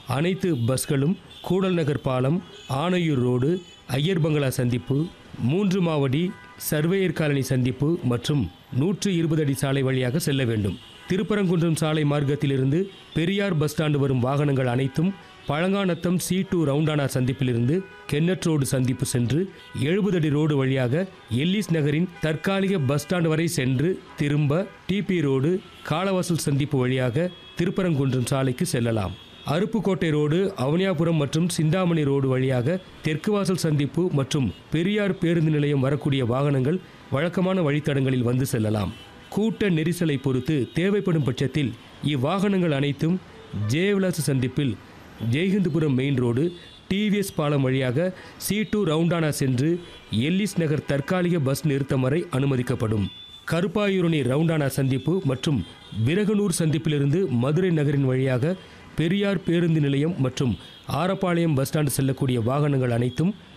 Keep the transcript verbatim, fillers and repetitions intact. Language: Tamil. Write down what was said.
அனைத்து பஸ்களும் கூடல் நகர் பாலம், ஆனையூர் ரோடு, ஐயர் பங்களா சந்திப்பு, மூன்று மாவடி, சர்வேயர் காலனி சந்திப்பு மற்றும் நூற்று இருபது அடி சாலை வழியாக செல்ல வேண்டும். திருப்பரங்குன்றம் சாலை மார்க்கத்திலிருந்து பெரியார் பஸ் ஸ்டாண்டு வரும் வாகனங்கள் அனைத்தும் Palanganatham C two ரவுண்டானா சந்திப்பிலிருந்து Kennet road சந்திப்பு சென்று எழுபது அடி ரோடு வழியாக எல்லிஸ் நகரின் தற்காலிக பஸ் ஸ்டாண்டு வரை சென்று திரும்ப டிபி ரோடு, காலவாசல் சந்திப்பு வழியாக திருப்பரங்குன்றம் சாலைக்கு செல்லலாம். அருப்புக்கோட்டை ரோடு, அவனியாபுரம் மற்றும் சிந்தாமணி ரோடு வழியாக தெற்கு வாசல் சந்திப்பு மற்றும் பெரியார் பேருந்து நிலையம் வரக்கூடிய வாகனங்கள் வழக்கமான வழித்தடங்களில் வந்து செல்லலாம். கூட்ட நெரிசலை பொறுத்து தேவைப்படும் பட்சத்தில் இவ்வாகனங்கள் அனைத்தும் ஜெயவிலாச சந்திப்பில் ஜெய்ஹிந்துபுரம் மெயின் ரோடு, டிவிஎஸ் பாலம் வழியாக சி டூ ரவுண்டானா சென்று எல்லிஸ் நகர் தற்காலிக பஸ் நிறுத்தம் வரை அனுமதிக்கப்படும். கருப்பாயூரணி ரவுண்டானா சந்திப்பு மற்றும் விரகனூர் சந்திப்பிலிருந்து மதுரை நகரின் வழியாக பெரியார் பேருந்து நிலையம் மற்றும் ஆரப்பாளையம் பஸ் ஸ்டாண்டு செல்லக்கூடிய வாகனங்கள் அனைத்தும்